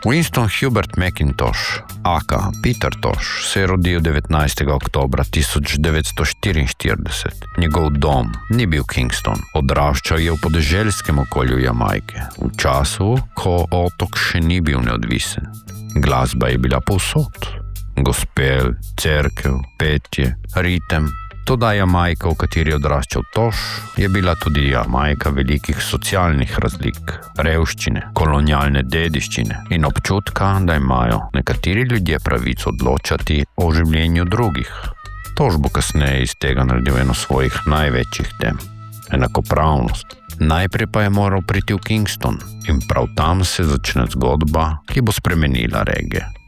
Winston Hubert McIntosh, aka Peter Tosh, se je rodil 19. oktobra 1944. Njegov dom ni bil Kingston. Odraščal je v podeželskem okolju Jamajke, v času, ko otok še ni bil neodvisen. Glasba je bila povsod. Gospel, cerkev, petje, ritem. Toda Jamajka, v kateri je odraščal Tosh, je bila tudi Jamajka velikih socialnih razlik, revščine, kolonialne dediščine in občutka, da imajo nekateri ljudje pravico odločati o življenju drugih. Tosh bo kasneje iz tega naredil eno svojih največjih tem – enakopravnost. Najprej pa je moral priti v Kingston in prav tam se začne zgodba, ki bo spremenila reggae.